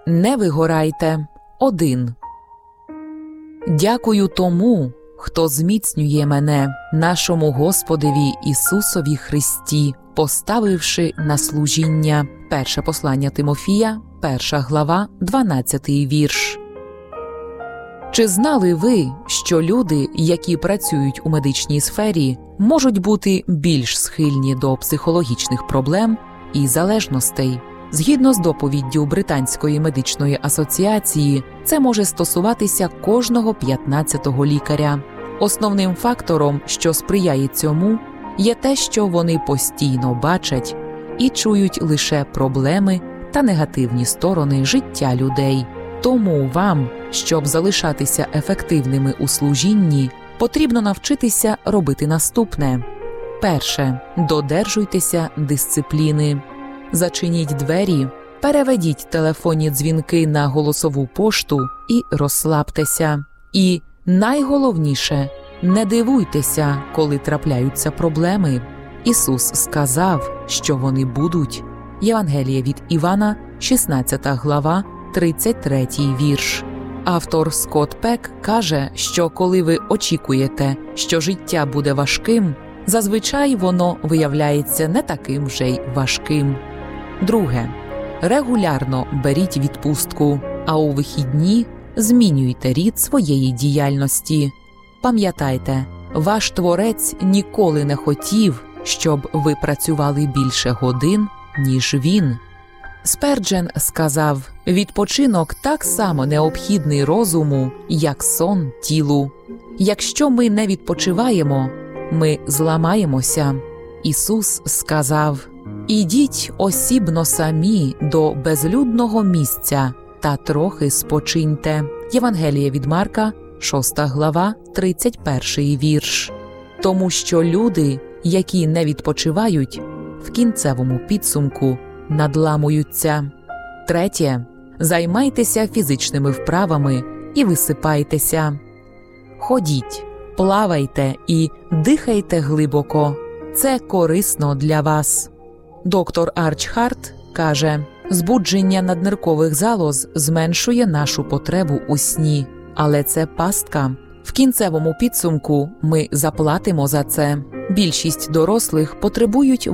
Не вигорайте. 1. Дякую тому, хто зміцнює мене, нашому Господеві Ісусові Христі, поставивши на служіння. Перше послання Тимофія, 1 глава, 12 вірш. Чи знали ви, що люди, які працюють у медичній сфері, можуть бути більш схильні до психологічних проблем і залежностей? Згідно з доповіддю Британської медичної асоціації, це може стосуватися кожного 15-го лікаря. Основним фактором, що сприяє цьому, є те, що вони постійно бачать і чують лише проблеми та негативні сторони життя людей. Тому вам, щоб залишатися ефективними у служінні, потрібно навчитися робити наступне. Перше. Додержуйтеся дисципліни. Зачиніть двері, переведіть телефонні дзвінки на голосову пошту і розслабтеся. І найголовніше – не дивуйтеся, коли трапляються проблеми. Ісус сказав, що вони будуть. Євангеліє від Івана, 16 глава, 33 вірш. Автор Скотт Пек каже, що коли ви очікуєте, що життя буде важким, зазвичай воно виявляється не таким вже й важким. Друге. Регулярно беріть відпустку, а у вихідні змінюйте рід своєї діяльності. Пам'ятайте, ваш Творець ніколи не хотів, щоб ви працювали більше годин, ніж Він. Сперджен сказав, відпочинок так само необхідний розуму, як сон тілу. Якщо ми не відпочиваємо, ми зламаємося. Ісус сказав, ідіть осібно самі до безлюдного місця та трохи спочиньте. Євангеліє від Марка, 6 глава, 31 вірш. Тому що люди, які не відпочивають, в кінцевому підсумку надламуються. Третє. Займайтеся фізичними вправами і висипайтеся. Ходіть, плавайте і дихайте глибоко. Це корисно для вас. Доктор Арч Харт каже, збудження надниркових залоз зменшує нашу потребу у сні. Але це пастка. В кінцевому підсумку ми заплатимо за це. Більшість дорослих потребують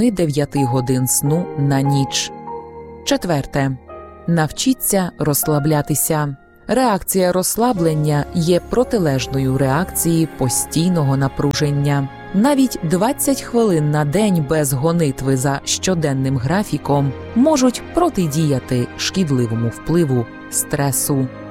8-9 годин сну на ніч. Четверте. Навчіться розслаблятися. Реакція розслаблення є протилежною реакції постійного напруження. Навіть 20 хвилин на день без гонитви за щоденним графіком можуть протидіяти шкідливому впливу стресу.